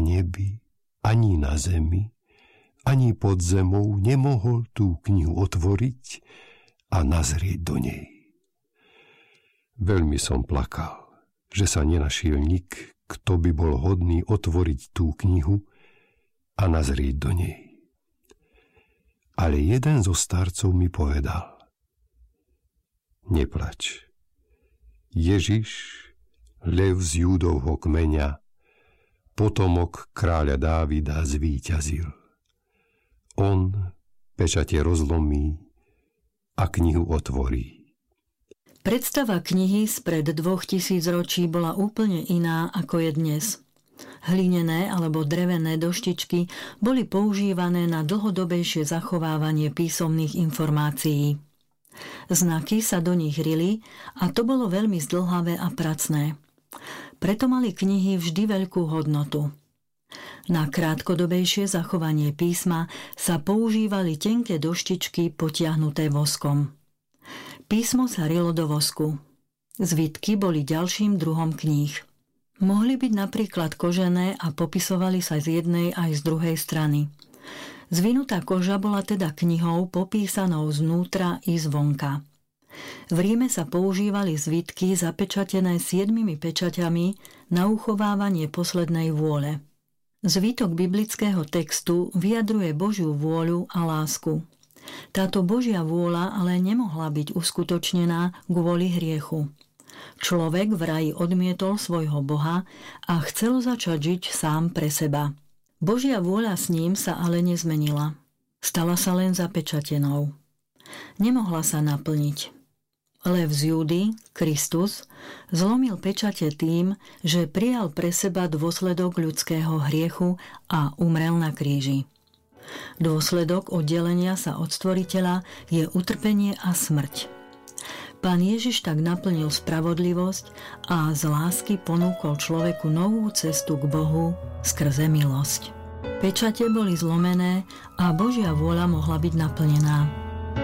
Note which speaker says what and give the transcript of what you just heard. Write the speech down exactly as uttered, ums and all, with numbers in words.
Speaker 1: nebi, ani na zemi, ani pod zemou nemohol tú knihu otvoriť a nazrieť do nej. Veľmi som plakal, že sa nenašiel nik, kto by bol hodný otvoriť tú knihu a nazrieť do nej. Ale jeden zo starcov mi povedal: Neplač. Ježiš, lev z Júdovho kmeňa, potomok kráľa Dávida, zvíťazil. On pečate rozlomí a knihu otvorí.
Speaker 2: Predstava knihy spred dvoch tisíc ročí bola úplne iná, ako je dnes. Hlinené alebo drevené doštičky boli používané na dlhodobejšie zachovávanie písomných informácií. Znaky sa do nich rili a to bolo veľmi zdĺhavé a pracné. Preto mali knihy vždy veľkú hodnotu. Na krátkodobejšie zachovanie písma sa používali tenké doštičky potiahnuté voskom. Písmo sa rilo do vosku. Zvitky boli ďalším druhom kníh. Mohli byť napríklad kožené a popisovali sa z jednej aj z druhej strany. Zvinutá koža bola teda knihou popísanou znútra i zvonka. V Ríme sa používali zvitky zapečatené siedmimi pečaťami na uchovávanie poslednej vôle. Zvitok biblického textu vyjadruje Božiu vôľu a lásku. Táto Božia vôľa ale nemohla byť uskutočnená kvôli hriechu. Človek v raji odmietol svojho Boha a chcel začať žiť sám pre seba. Božia vôľa s ním sa ale nezmenila. Stala sa len zapečatenou. Nemohla sa naplniť. Lev z Júdy, Kristus, zlomil pečate tým, že prijal pre seba dôsledok ľudského hriechu a umrel na kríži. Dôsledok oddelenia sa od Stvoriteľa je utrpenie a smrť. Pán Ježiš tak naplnil spravodlivosť a z lásky ponúkol človeku novú cestu k Bohu skrze milosť. Pečate boli zlomené a Božia vôľa mohla byť naplnená.